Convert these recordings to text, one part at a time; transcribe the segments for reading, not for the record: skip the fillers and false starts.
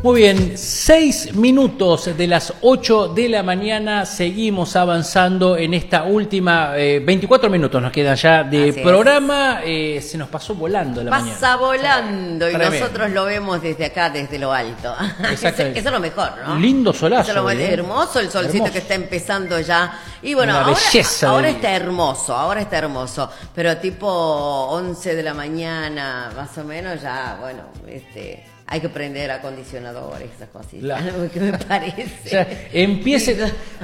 Muy bien, 6 minutos de las 8 de la mañana, seguimos avanzando en esta última, 24 minutos nos quedan ya de programa, se nos pasó volando la mañana. Pasa volando, y tremendo. Nosotros lo vemos desde acá, desde lo alto. Exactamente. Eso es lo mejor, ¿no? Lindo solazo. Eso es lo hermoso, el solcito hermoso. Que está empezando ya. Y bueno, Una belleza ahora de está hermoso, pero tipo 11 de la mañana, más o menos, ya, bueno, hay que prender acondicionadores, esas cositas, que me parece. O sea, empiece.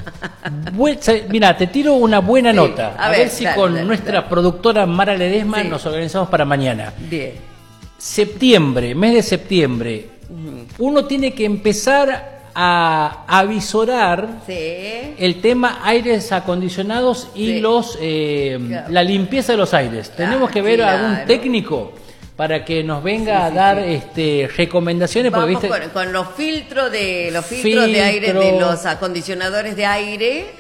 Mira, te tiro una buena nota. A ver si con nuestra productora Mara Ledesma nos organizamos para mañana. Bien. Septiembre, mes de septiembre. Uno tiene que empezar a avisorar el tema aires acondicionados y los la limpieza de los aires. Tenemos que ver a algún técnico para que nos venga a dar recomendaciones. Vamos porque, ¿viste? Con los filtros de aire de los acondicionadores de aire,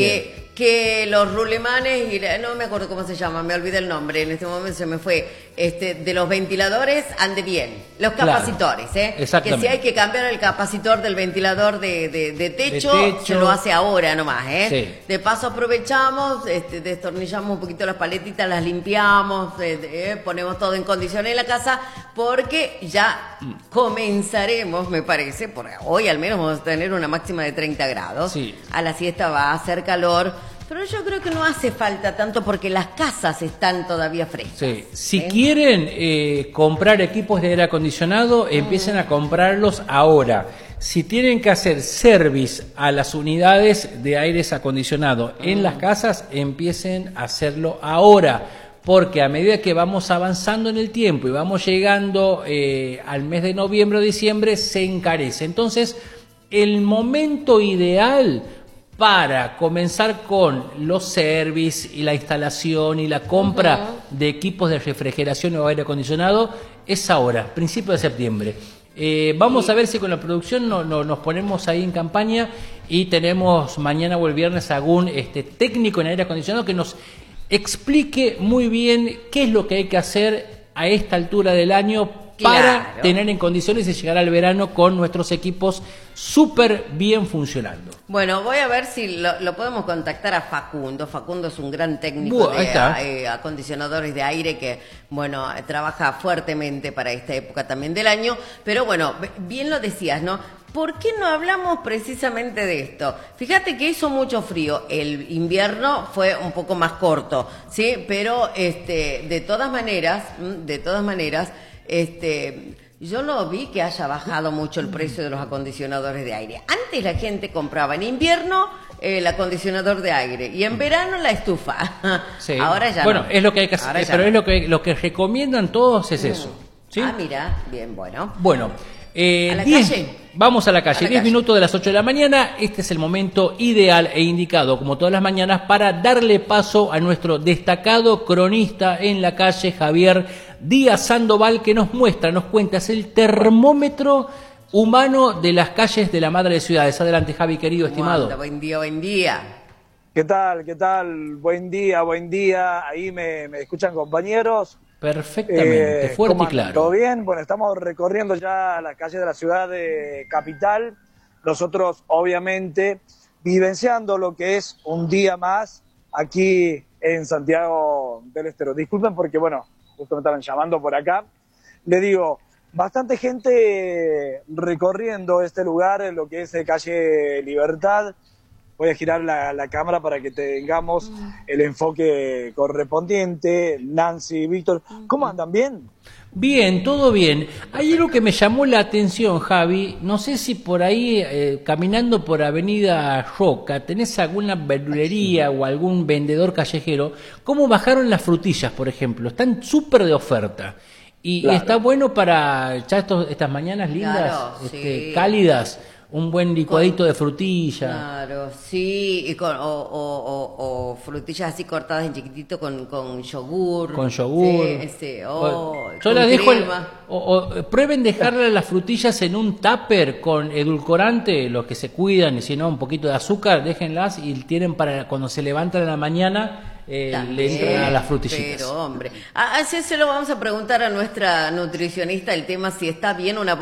que los rulemanes, no me acuerdo cómo se llama, me olvidé el nombre, en este momento se me fue, de los ventiladores ande bien, los capacitores, que si hay que cambiar el capacitor del ventilador de techo, se lo hace ahora nomás, De paso aprovechamos, destornillamos un poquito las paletitas, las limpiamos, ponemos todo en condiciones en la casa, porque ya comenzaremos, me parece, por hoy al menos vamos a tener una máxima de 30 grados, a la siesta va a hacer calor. Pero yo creo que no hace falta tanto porque las casas están todavía frescas. Si quieren comprar equipos de aire acondicionado, empiecen a comprarlos ahora. Si tienen que hacer service a las unidades de aires acondicionado en las casas, empiecen a hacerlo ahora. Porque a medida que vamos avanzando en el tiempo y vamos llegando al mes de noviembre o diciembre, se encarece. Entonces, el momento ideal para comenzar con los service y la instalación y la compra de equipos de refrigeración o aire acondicionado es ahora, principio de septiembre. Vamos a ver si con la producción nos ponemos ahí en campaña y tenemos mañana o el viernes algún técnico en aire acondicionado que nos explique muy bien qué es lo que hay que hacer a esta altura del año para tener en condiciones de llegar al verano con nuestros equipos súper bien funcionando. Bueno, voy a ver si lo podemos contactar a Facundo. Facundo es un gran técnico de acondicionadores de aire que, bueno, trabaja fuertemente para esta época también del año. Pero bueno, bien lo decías, ¿no? ¿Por qué no hablamos precisamente de esto? Fíjate que hizo mucho frío. El invierno fue un poco más corto, ¿sí? Pero de todas maneras, yo no vi que haya bajado mucho el precio de los acondicionadores de aire. Antes la gente compraba en invierno el acondicionador de aire y en verano la estufa. Ahora ya no. Es lo que hay que hacer, pero es lo que recomiendan todos es eso. ¿Sí? Mira, bien, bueno. Bueno, ¿a la calle? Vamos a la calle, 10 minutos de las 8 de la mañana. Este es el momento ideal e indicado, como todas las mañanas, para darle paso a nuestro destacado cronista en la calle, Javier Díaz Sandoval, que nos cuenta, es el termómetro humano de las calles de la madre de ciudades. Adelante, Javi, querido, estimado. Buen día. ¿Qué tal? Buen día. Ahí me escuchan, compañeros. Perfectamente, fuerte y claro. ¿Todo bien? Bueno, estamos recorriendo ya las calles de la ciudad de Capital. Nosotros, obviamente, vivenciando lo que es un día más aquí en Santiago del Estero. Disculpen porque, bueno, justo me estaban llamando por acá. Le digo, bastante gente recorriendo este lugar, lo que es calle Libertad. Voy a girar la cámara para que tengamos el enfoque correspondiente. Nancy, Víctor, ¿cómo andan? ¿Bien? Bien, todo bien. Hay algo que me llamó la atención, Javi. No sé si por ahí, caminando por Avenida Roca, tenés alguna verdulería o algún vendedor callejero. ¿Cómo bajaron las frutillas, por ejemplo? Están súper de oferta. Y está bueno para ya estas mañanas lindas, cálidas. Un buen licuadito de frutilla. Claro, sí, y o frutillas así cortadas en chiquitito con yogur. Con yogur. Yo las dejo, prueben dejarle las frutillas en un tupper con edulcorante, los que se cuidan, y si no, un poquito de azúcar, déjenlas y tienen para cuando se levantan en la mañana. Le entran a las frutillitas. Pero hombre, así se lo vamos a preguntar a nuestra nutricionista el tema si está bien una